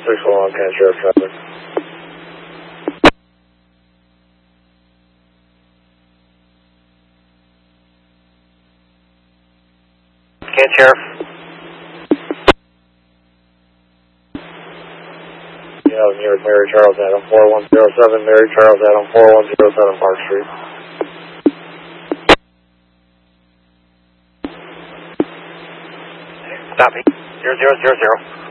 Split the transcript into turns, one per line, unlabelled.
611 Can Sheriff traffic.
Can Sheriff.
Yeah, near Mary Charles Adam 4107, Mary Charles Adam 4107 Park Street.
Copy. 0000.